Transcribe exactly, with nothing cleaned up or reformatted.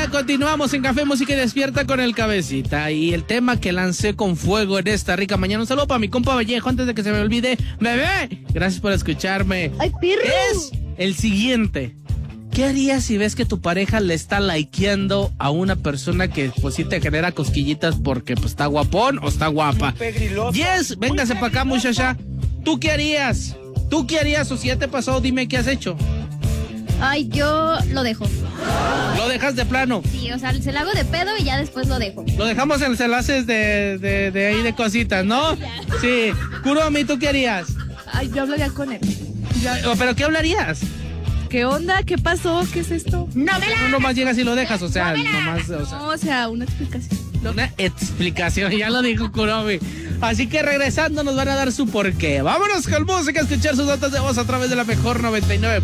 Venga, continuamos en Café Música y Despierta con el Cabecita. Y el tema que lancé con fuego en esta rica mañana. Un saludo para mi compa Vallejo antes de que se me olvide. Bebé, gracias por escucharme. ¡Ay, perro! Es el siguiente. ¿Qué harías si ves que tu pareja le está likeando a una persona que pues sí te genera cosquillitas porque pues está guapón o está guapa? Yes, véngase para acá, muchacha. ¿Tú qué harías? ¿Tú qué harías? O si ya te pasó, dime qué has hecho. Ay, yo lo dejo. ¿Lo dejas de plano? Sí, o sea, se lo hago de pedo y ya después lo dejo. Lo dejamos en los enlaces de, de, de ahí de cositas, ¿no? Sí. Kuromi, ¿tú qué harías? Ay, yo hablaría con él. Ya, ¿pero qué hablarías? ¿Qué onda? ¿Qué pasó? ¿Qué es esto? ¡No me la No nomás llegas y lo dejas, o sea, nomás, o sea, No, o sea, una explicación. una explicación, ya lo dijo Kuromi. Así que regresando nos van a dar su porqué. Vámonos con música a escuchar sus notas de voz a través de la mejor noventa y nueve.